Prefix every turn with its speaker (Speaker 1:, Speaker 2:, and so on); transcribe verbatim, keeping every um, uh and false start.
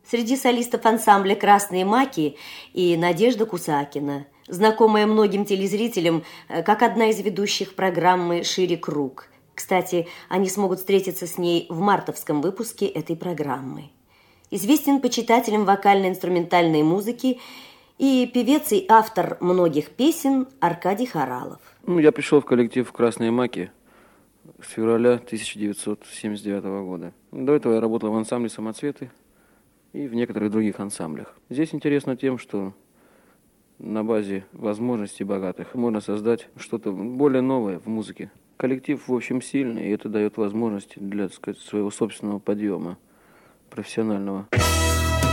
Speaker 1: Среди солистов ансамбля «Красные маки» и Надежда Кусакина, знакомая многим телезрителям как одна из ведущих программы «Шире круг». Кстати, они смогут встретиться с ней в мартовском выпуске этой программы. Известен почитателям вокально-инструментальной музыки и певец и автор многих песен Аркадий Хоралов.
Speaker 2: Ну, я пришел в коллектив «Красные маки» с февраля тысяча девятьсот семьдесят девятого года. До этого я работал в ансамбле «Самоцветы» и в некоторых других ансамблях. Здесь интересно тем, что на базе возможностей богатых можно создать что-то более новое в музыке. Коллектив, в общем, сильный, и это дает возможность для, так сказать, своего собственного подъема профессионального.